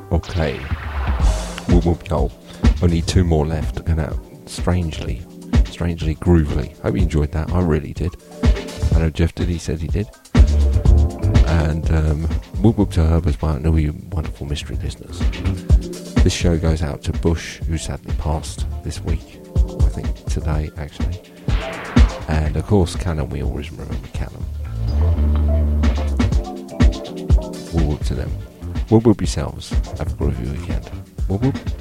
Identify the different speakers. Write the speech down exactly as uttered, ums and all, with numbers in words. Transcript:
Speaker 1: Okay. Whoop whoop yo. Only two more left. Going out strangely, strangely groovily. Hope you enjoyed that. I really did. I know Jeff did. He said he did. And um, whoop whoop to Herbers by all you wonderful mystery listeners. This show goes out to Bush, who sadly passed this week. I think today, actually. And of course, Callum, we always remember Callum. Whoop whoop to them. Whoop whoop yourselves. Have a groovy weekend. Whoop whoop.